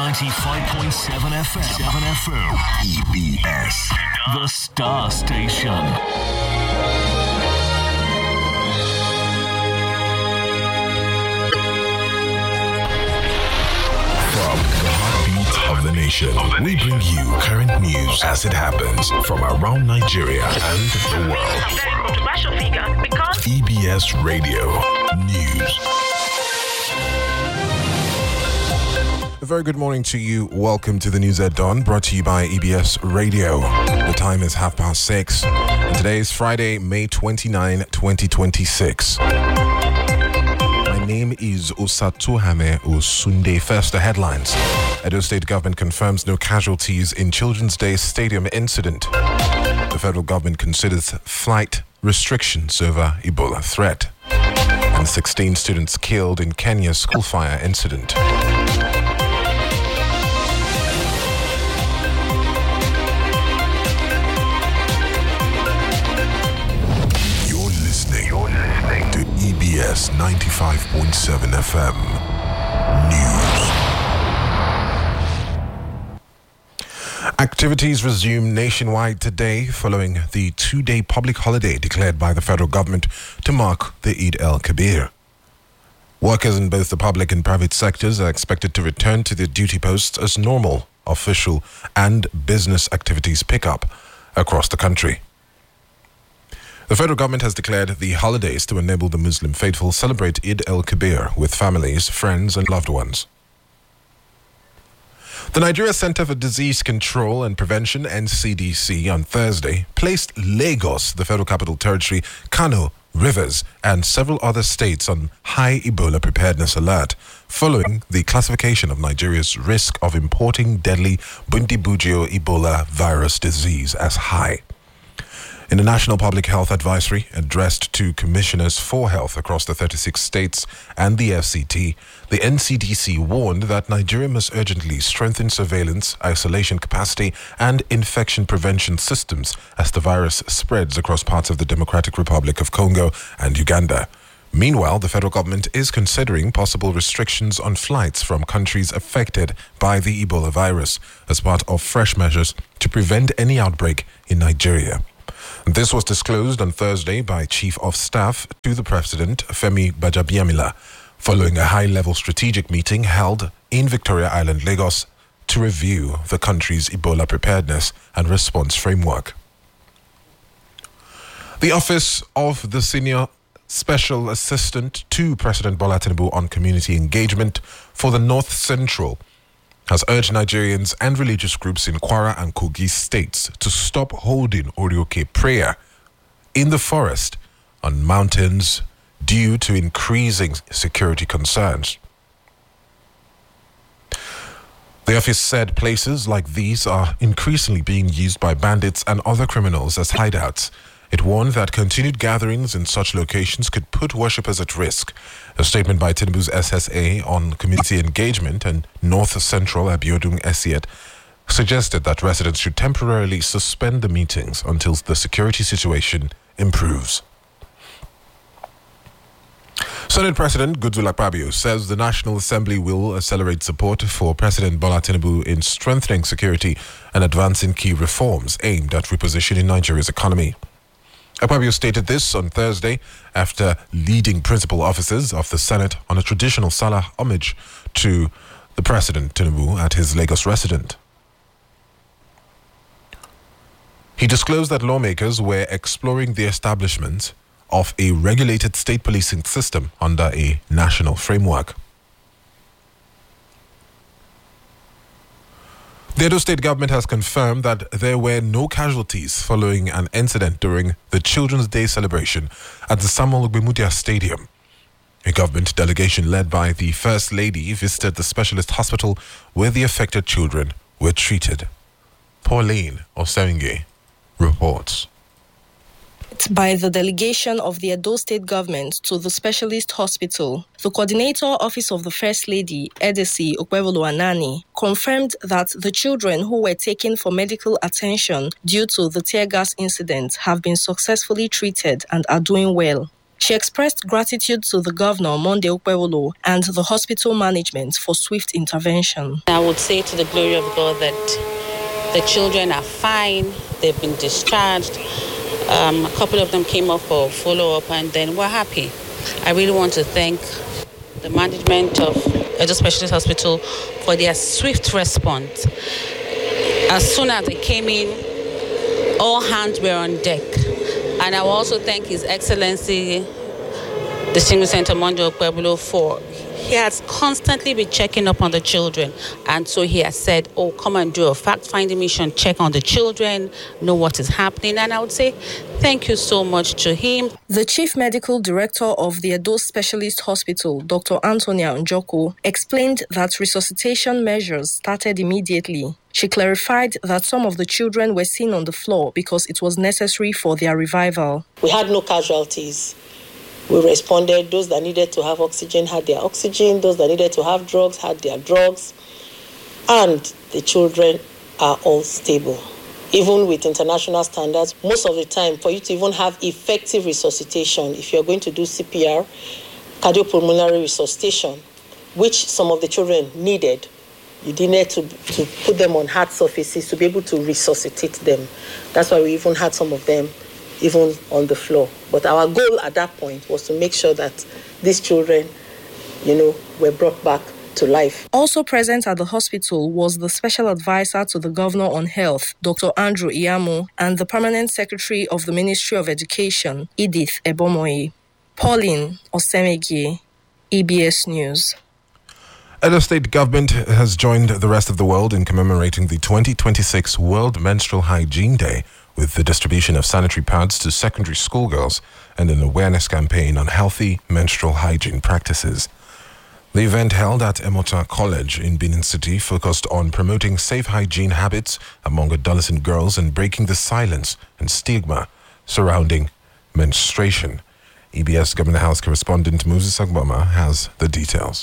95.7 FM. 7 FM. EBS. The Star Station. Of the nation, we bring you current news as it happens from around Nigeria and the world. A very controversial figure because EBS Radio News. A very good morning to you. Welcome to the news at dawn, brought to you by EBS Radio. The time is 6:30, and today is Friday, May 29, 2026. My name is Osatuhame Osunde. First, the headlines. Edo State government confirms no casualties in Children's Day Stadium incident. The federal government considers flight restrictions over Ebola threat. And 16 students killed in Kenya's school fire incident. You're listening to EBS 95.7 FM News. Activities resume nationwide today following the two-day public holiday declared by the federal government to mark the Eid al-Kabir. Workers in both the public and private sectors are expected to return to their duty posts as normal, official and business activities pick up across the country. The federal government has declared the holidays to enable the Muslim faithful celebrate Eid al-Kabir with families, friends and loved ones. The Nigeria Center for Disease Control and Prevention, NCDC, on Thursday placed Lagos, the Federal Capital Territory, Kano, Rivers, and several other states on high Ebola preparedness alert, following the classification of Nigeria's risk of importing deadly Bundibugyo Ebola virus disease as high. In a National Public Health Advisory addressed to commissioners for health across the 36 states and the FCT, the NCDC warned that Nigeria must urgently strengthen surveillance, isolation capacity, and infection prevention systems as the virus spreads across parts of the Democratic Republic of Congo and Uganda. Meanwhile, the federal government is considering possible restrictions on flights from countries affected by the Ebola virus as part of fresh measures to prevent any outbreak in Nigeria. This was disclosed on Thursday by Chief of Staff to the President, Femi Gbajabiamila, following a high-level strategic meeting held in Victoria Island, Lagos, to review the country's Ebola preparedness and response framework. The Office of the Senior Special Assistant to President Bola Tinubu on Community Engagement for the North Central has urged Nigerians and religious groups in Kwara and Kogi states to stop holding Orioke prayer in the forest on mountains due to increasing security concerns. The office said places like these are increasingly being used by bandits and other criminals as hideouts. It warned that continued gatherings in such locations could put worshippers at risk. A statement by Tinubu's SSA on community engagement and North Central Abiodun Esiet suggested that residents should temporarily suspend the meetings until the security situation improves. Senate President Goodluck Akpabio says the National Assembly will accelerate support for President Bola Tinubu in strengthening security and advancing key reforms aimed at repositioning Nigeria's economy. Akpabio stated this on Thursday after leading principal officers of the Senate on a traditional Salah homage to the President Tinubu at his Lagos residence. He disclosed that lawmakers were exploring the establishment of a regulated state policing system under a national framework. The Edo State government has confirmed that there were no casualties following an incident during the Children's Day celebration at the Samuel Ogbemudia Stadium. A government delegation led by the First Lady visited the specialist hospital where the affected children were treated. Pauline Osenge reports. By the delegation of the Edo State government to the specialist hospital, the coordinator office of the First Lady, Edesi Okwevolo Anani, confirmed that the children who were taken for medical attention due to the tear gas incident have been successfully treated and are doing well. She expressed gratitude to the governor, Monday Okpebholo, and the hospital management for swift intervention. I would say to the glory of God that the children are fine. They've been discharged. A couple of them came up for follow-up, and then we're happy. I really want to thank the management of Edo Specialist Hospital for their swift response. As soon as they came in, all hands were on deck. And I will also thank His Excellency, Distinguished Senator Monday Okpebholo, for he has constantly been checking up on the children. And so he has said, oh, come and do a fact-finding mission, check on the children, know what is happening. And I would say thank you so much to him. The Chief Medical Director of the Edo Specialist Hospital, Dr. Antonia Njoko, explained that resuscitation measures started immediately. She clarified that some of the children were seen on the floor because it was necessary for their revival. We had no casualties. We responded. Those that needed to have oxygen had their oxygen. Those that needed to have drugs had their drugs. And the children are all stable. Even with international standards, most of the time, for you to even have effective resuscitation, if you're going to do CPR, cardiopulmonary resuscitation, which some of the children needed, you needed to put them on hard surfaces to be able to resuscitate them. That's why we even had some of them even on the floor. But our goal at that point was to make sure that these children, were brought back to life. Also present at the hospital was the Special Advisor to the Governor on Health, Dr. Andrew Iyamo, and the Permanent Secretary of the Ministry of Education, Edith Ebomoyi. Pauline Osemegi, EBS News. Edo State government has joined the rest of the world in commemorating the 2026 World Menstrual Hygiene Day with the distribution of sanitary pads to secondary schoolgirls and an awareness campaign on healthy menstrual hygiene practices. The event held at Emota College in Benin City focused on promoting safe hygiene habits among adolescent girls and breaking the silence and stigma surrounding menstruation. EBS Government House correspondent Moses Agbama has the details.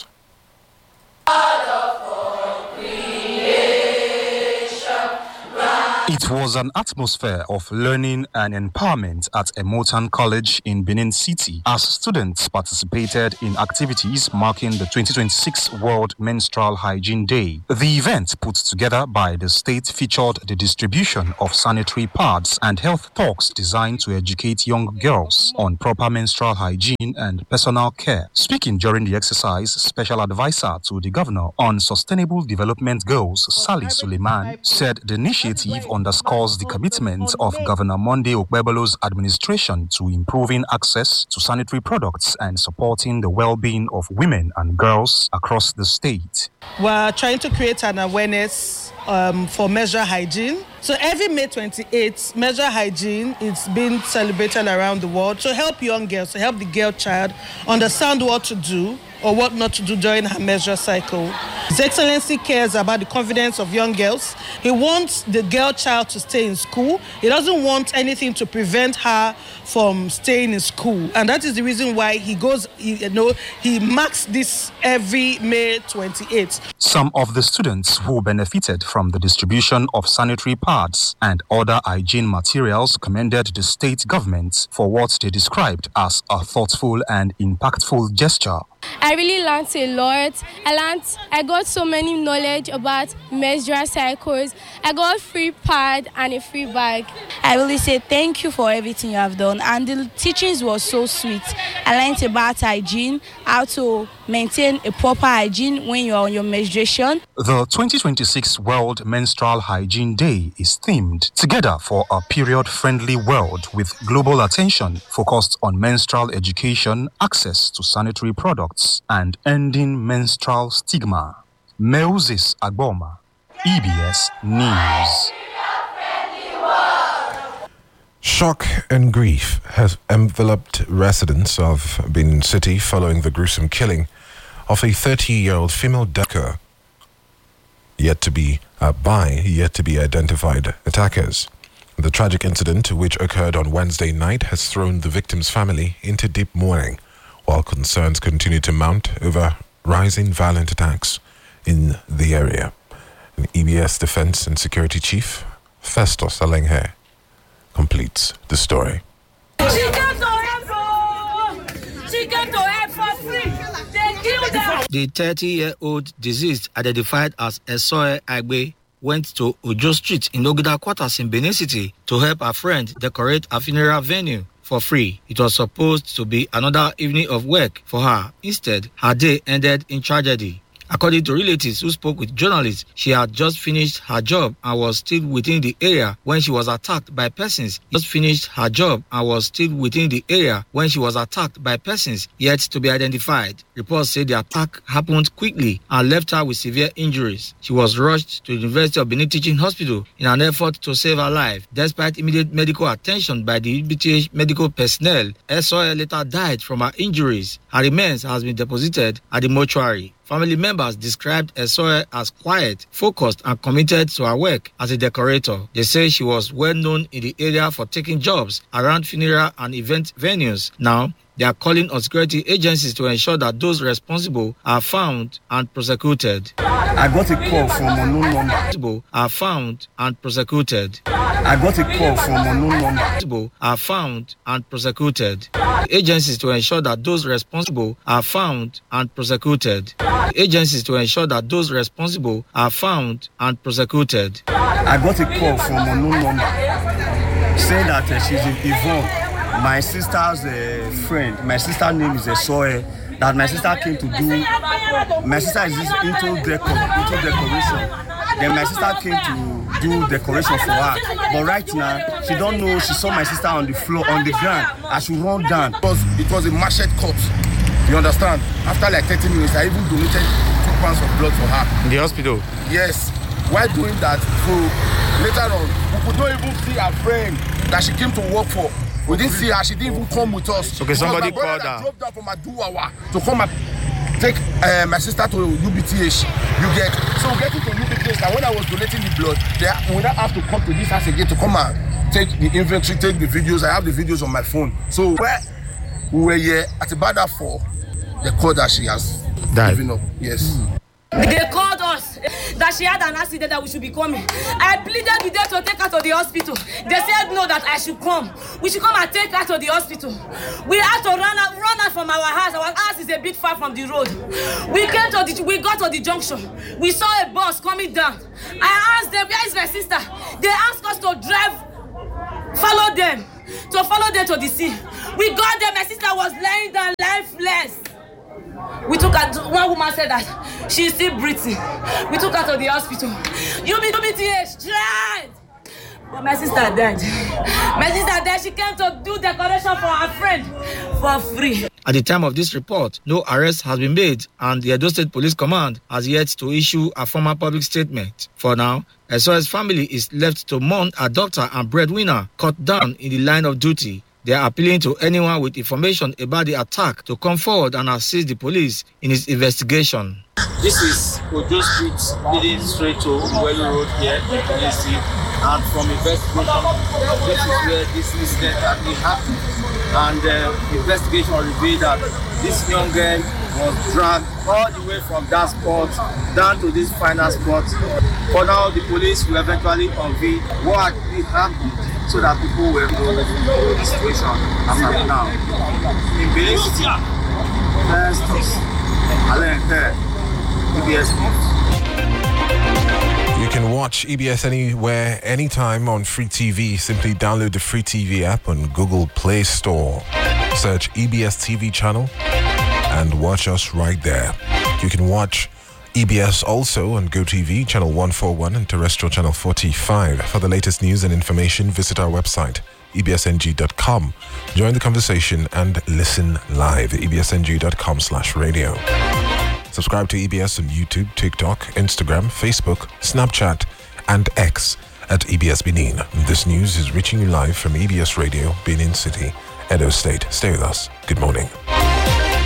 It was an atmosphere of learning and empowerment at Emotan College in Benin City as students participated in activities marking the 2026 World Menstrual Hygiene Day. The event put together by the state featured the distribution of sanitary pads and health talks designed to educate young girls on proper menstrual hygiene and personal care. Speaking during the exercise, Special Advisor to the Governor on Sustainable Development Goals, Sali Suleiman, said the initiative underscores the commitment of Governor Monday Okpebholo's administration to improving access to sanitary products and supporting the well-being of women and girls across the state. We're trying to create an awareness for menstrual hygiene. So every May 28th, menstrual hygiene is being celebrated around the world to help young girls, to help the girl child understand what to do or what not to do during her menstrual cycle. His Excellency cares about the confidence of young girls. He wants the girl child to stay in school. He doesn't want anything to prevent her from staying in school. And that is the reason why he marks this every May 28th. Some of the students who benefited from the distribution of sanitary pads and other hygiene materials commended the state government for what they described as a thoughtful and impactful gesture. I really learned a lot. I got so many knowledge about menstrual cycles. I got free pad and a free bag. I really say thank you for everything you have done, and the teachings was so sweet. I learned about hygiene, how to maintain a proper hygiene when you are on your menstruation. The 2026 World Menstrual Hygiene Day is themed Together for a Period-Friendly World with global attention focused on menstrual education, access to sanitary products, and ending menstrual stigma. Moses Agboma, EBS News. Shock and grief has enveloped residents of Benin City following the gruesome killing of a 30-year-old female doctor, yet to be identified attackers. The tragic incident, which occurred on Wednesday night, has thrown the victim's family into deep mourning, while concerns continue to mount over rising violent attacks in the area. An EBS Defense and Security Chief, Festus Alenghe, completes the story. The 30-year-old deceased, identified as Esoe Agbe, went to Ojo Street in Oguda Quarters in Benin City to help her friend decorate a funeral venue for free. It was supposed to be another evening of work for her. Instead, her day ended in tragedy. According to relatives who spoke with journalists, she had just finished her job and was still within the area when she was attacked by persons. Yet to be identified. Reports say the attack happened quickly and left her with severe injuries. She was rushed to the University of Benin Teaching Hospital in an effort to save her life. Despite immediate medical attention by the UBTH medical personnel, Esoe later died from her injuries. Her remains has been deposited at the mortuary. Family members described Esoe as quiet, focused, and committed to her work as a decorator. They say she was well known in the area for taking jobs around funeral and event venues. Now, they are calling on security agencies to ensure that those responsible are found and prosecuted. I got a call from unknown number. Are found and prosecuted. I got a call from unknown number. Are found and prosecuted. Agencies to ensure that those responsible are found and prosecuted. Agencies to ensure that those responsible are found and prosecuted. I got a call from unknown number saying that she's involved. My sister's friend, my sister's name is Esoe, that my sister came to do. My sister is into decoration. Then my sister came to do decoration for her. But right now, she don't know. She saw my sister on the floor, on the ground, and she run down. It was a machete cut. You understand? After like 30 minutes, I even donated 2 pounds of blood for her. In the hospital? Yes. While doing that, so later on, we could not even see her friend that she came to work for. We didn't see her. She didn't even come with us. Okay, somebody called her. Drove down from Aduwawa to come and take my sister to UBTH. You get. So we get to UBTH. And when I was donating the blood, we now have to come to this house again to come and take the inventory, take the videos. I have the videos on my phone. So where we were here at about 4, they called that she has given up. Yes. They called us that she had an accident, that we should be coming. I pleaded with them to take her to the hospital. They said no, that I should come. We should come and take her to the hospital. We had to run out from our house. Our house is a bit far from the road. We got to the junction. We saw a bus coming down. I asked them, where is my sister? They asked us to follow them to the sea. We got there, my sister was lying down lifeless. We took her, one woman said that she's still breathing. We took her to the hospital. UBTH tried. But my sister died. She came to do decoration for her friend for free. At the time of this report, no arrest has been made, and the Edo State Police Command has yet to issue a formal public statement. For now, Esoe's family is left to mourn a doctor and breadwinner cut down in the line of duty. They are appealing to anyone with information about the attack to come forward and assist the police in its investigation. This is Ojo Street, leading straight to Uwelu Road here, and from investigation, this is where this incident actually happened. And the investigation revealed that this young girl was dragged all the way from that spot down to this final spot. For now, the police will eventually unveil what actually happened, so that people will know the situation as of now. In Benin City, Alain Kerr, EBS News. You can watch EBS anywhere, anytime on Free TV. Simply download the Free TV app on Google Play Store. Search EBS TV channel and watch us right there. You can watch EBS also on GoTV, channel 141 and terrestrial channel 45. For the latest news and information, visit our website, ebsng.com. Join the conversation and listen live at ebsng.com/radio. Subscribe to EBS on YouTube, TikTok, Instagram, Facebook, Snapchat, and X at EBS Benin. This news is reaching you live from EBS Radio, Benin City, Edo State. Stay with us. Good morning.